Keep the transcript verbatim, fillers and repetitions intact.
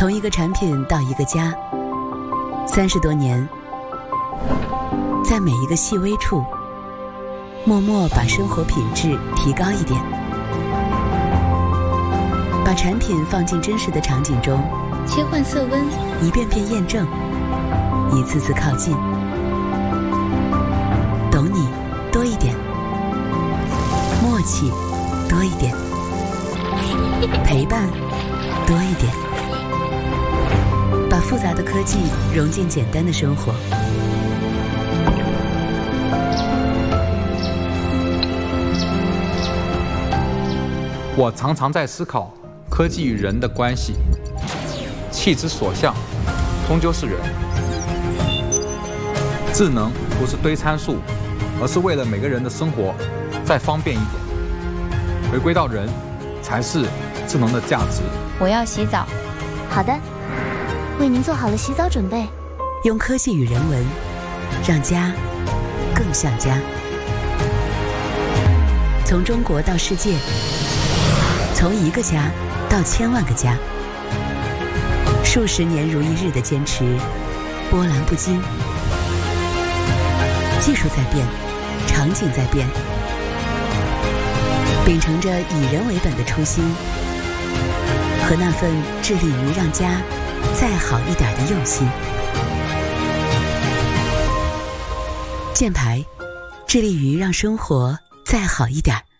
从一个产品到一个家，三十多年，在每一个细微处，默默把生活品质提高一点，把产品放进真实的场景中， 切换色温， 一遍遍验证，一次次靠近，懂你多一点，默契多一点，陪伴多一点，把复杂的科技融进简单的生活。 我常常在思考科技与人的关系，气之所向，终究是人。智能不是堆参数，而是为了每个人的生活再方便一点。回归到人，才是智能的价值。 我要洗澡。 好的，为您做好了洗澡准备。 用科技与人文，让家更像家。从中国到世界，从一个家到千万个家，数十年如一日的坚持，波澜不惊。技术在变，场景在变，秉承着以人为本的初心，和那份致力于让家再好一点的用心。箭牌，致力于让生活再好一点。